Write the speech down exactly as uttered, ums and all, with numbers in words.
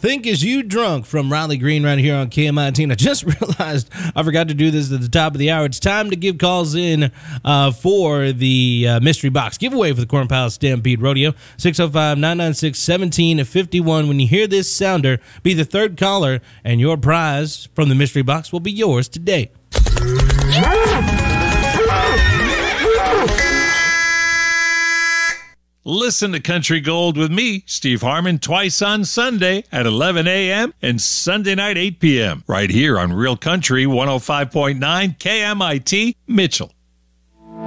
Think Is You Drunk from Riley Green right here on K M I T. And I just realized I forgot to do this at the top of the hour. It's time to give calls in uh, for the uh, mystery box giveaway for the Corn Palace Stampede Rodeo. six oh five, nine nine six, one seven five one. When you hear this sounder, be the third caller, and your prize from the mystery box will be yours today. Listen to Country Gold with me, Steve Harmon, twice on Sunday at eleven a.m. and Sunday night eight p.m. right here on Real Country one oh five point nine K M I T, Mitchell.